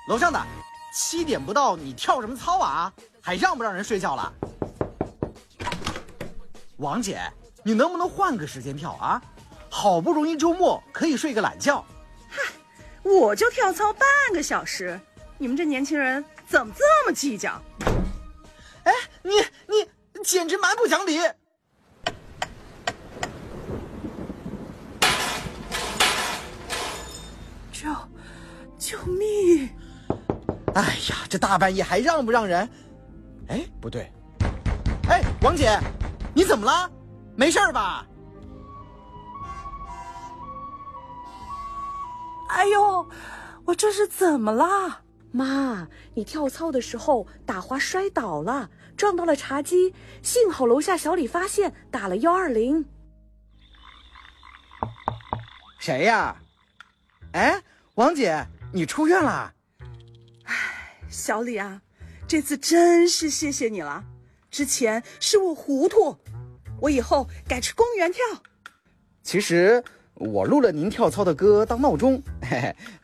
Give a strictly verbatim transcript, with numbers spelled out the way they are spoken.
楼上的，七点不到，你跳什么操啊？还让不让人睡觉了？王姐，你能不能换个时间跳啊？好不容易周末可以睡个懒觉。 嗨，我就跳操半个小时，你们这年轻人怎么这么计较？ 哎，你你简直蛮不讲理！ 救救命！ 哎呀，这大半夜还让不让人？哎，不对，哎，王姐，你怎么了？没事吧？ 哎呦，我这是怎么啦？ 妈，你跳操的时候打滑摔倒了，撞到了茶几，幸好楼下小李发现，打了幺二零。 谁呀？哎，王姐，你出院了？ 哎，小李啊，这次真是谢谢你了。之前是我糊涂，我以后改去公园跳。 其实我录了您跳操的歌当闹钟，嘿嘿，